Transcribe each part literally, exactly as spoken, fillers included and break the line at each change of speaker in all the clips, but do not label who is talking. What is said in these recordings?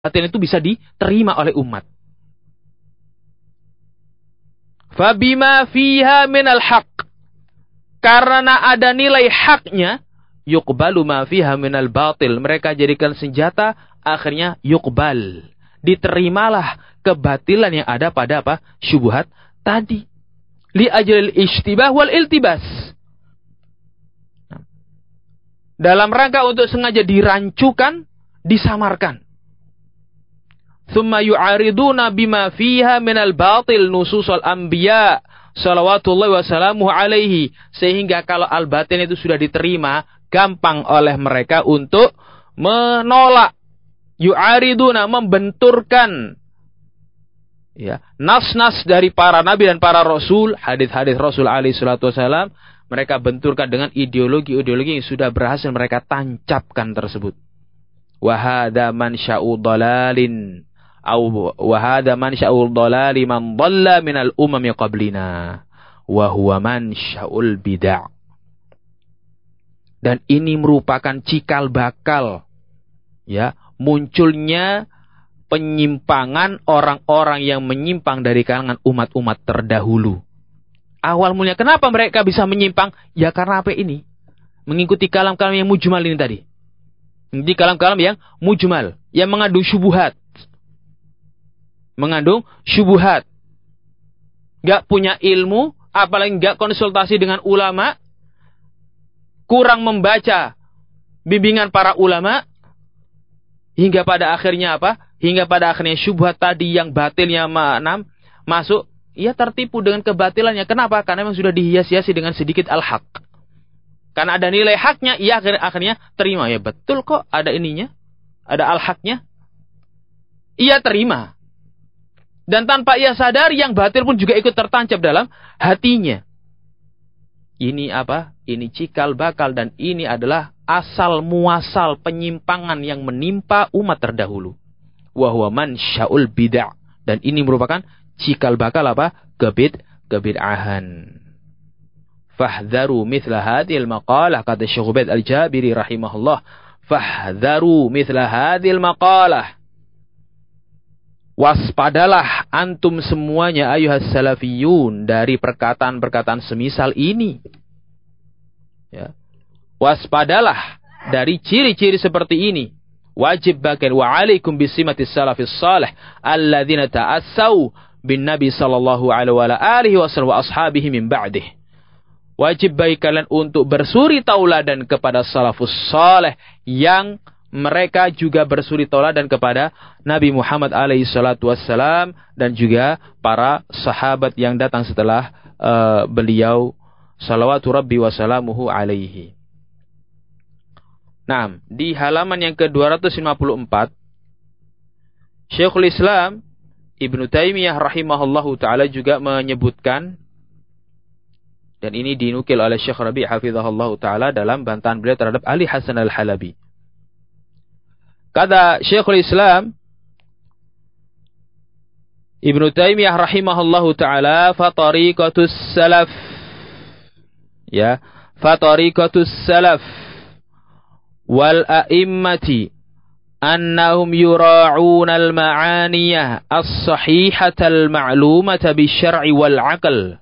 batin itu bisa diterima oleh umat. Fabima fiha minal haq, karena ada nilai haknya, yuqbalu ma fiha minal batil, mereka jadikan senjata, akhirnya yuqbal, diterimalah kebatilan yang ada pada apa? Syubhat tadi. Li ajlil ishtibah wal iltibas, dalam rangka untuk sengaja dirancukan, disamarkan. Thumma yu'ariduna bima fiha minal batil nususul anbiya salawatullahi wassalamuhu alaihi, sehingga kalau al-batin itu sudah diterima, gampang oleh mereka untuk menolak. Yu'ariduna, membenturkan ya, nas-nas dari para nabi dan para rasul, hadis-hadis Rasul alaihi salatu wasallam, mereka benturkan dengan ideologi-ideologi yang sudah berhasil mereka tancapkan tersebut. Wa hadza mansya'u dhalalin au wa hadza mansya'u dhalali man dhalla minal umami qablina wa huwa mansya'ul bid'ah. Dan ini merupakan cikal bakal ya munculnya penyimpangan orang-orang yang menyimpang dari kalangan umat-umat terdahulu. Awal mulanya kenapa mereka bisa menyimpang? Ya karena apa ini? Mengikuti kalam-kalam yang mujmal ini tadi. Mengikuti kalam-kalam yang mujmal, yang mengandung syubhat. Mengandung syubhat. Gak punya ilmu, apalagi gak konsultasi dengan ulama, kurang membaca bimbingan para ulama, hingga pada akhirnya apa? Hingga pada akhirnya syubhat tadi yang batilnya ma'nam masuk, ia tertipu dengan kebatilannya. Kenapa? Karena memang sudah dihias-hiasi dengan sedikit al-haq. Karena ada nilai haknya, ia akhirnya, akhirnya terima. Ya betul kok, ada ininya, ada al-haqnya. Ia terima. Dan tanpa ia sadar, yang batil pun juga ikut tertancap dalam hatinya. Ini apa? Ini cikal bakal, dan ini adalah asal muasal penyimpangan yang menimpa umat terdahulu. Wa huwa mansya'ul bid'ah. Dan ini merupakan cikal bakal apa? Kebid, kebid'ahan. Fahdharu mithla hadhil maqalah, kata Syekh Ubaid Al-Jabiri rahimahullah. Fahdharu mithla hadhil maqalah. Waspadalah antum semuanya ayuhas salafiyun dari perkataan-perkataan semisal ini. Ya. Waspadalah dari ciri-ciri seperti ini. Wajib bagian wa alaikum bisimatis salafis salih alladzina ta'assau bin Nabi sallallahu alaihi wasallam wa ashabihi min ba'dih. Wajib bagi kalian untuk bersuri tauladan kepada salafus salih yang mereka juga bersuri tauladan kepada Nabi Muhammad alaihi salatu wassalam dan juga para sahabat yang datang setelah uh, beliau salawatu rabbi wassalamuhu alaihi. Nah, di halaman yang ke dua ratus lima puluh empat, Syekhul Islam Ibnu Taimiyah rahimahullahu ta'ala juga menyebutkan, dan ini dinukil oleh Syekh Rabi' hafizahullahu ta'ala dalam bantahan beliau terhadap Ali Hasan Al-Halabi. Kata Syekhul Islam Ibnu Taimiyah rahimahullahu ta'ala, fatariqatus salaf, ya, fatariqatus salaf wal a'immati annahum yura'una al-ma'aniyah as-sahihata al-ma'lumata bisyar'i wal aql.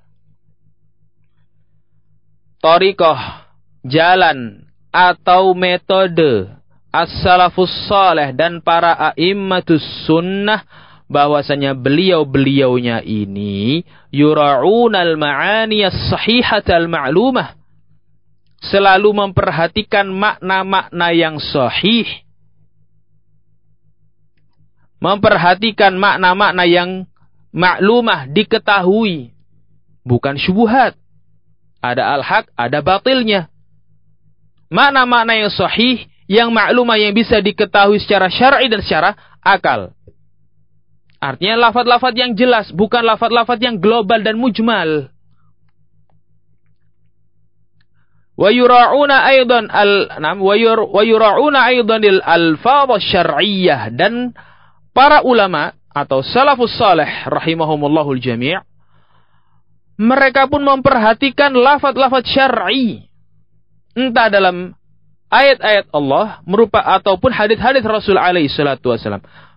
Tariqah, jalan atau metode as-salafus salih dan para a'immatus sunnah, bahwasanya beliau-beliaunya ini yura'una al-ma'aniyah as-sahihata al-ma'lumah, selalu memperhatikan makna-makna yang sahih, memperhatikan makna-makna yang maklumah, diketahui, bukan syubhat. Ada al-haq, ada batilnya. Makna-makna yang sahih, yang maklumah, yang bisa diketahui secara syar'i dan secara akal. Artinya lafaz-lafaz yang jelas, bukan lafaz-lafaz yang global dan mujmal. Wa yura'una aidan al-nam wa yura'una aidan al-alfadz syar'iyyah, dan para ulama atau salafus salih rahimahumullahul jami', mereka pun memperhatikan lafaz-lafaz syar'i, entah dalam ayat-ayat Allah merupa ataupun hadis-hadis Rasul alaihi salatu wasallam.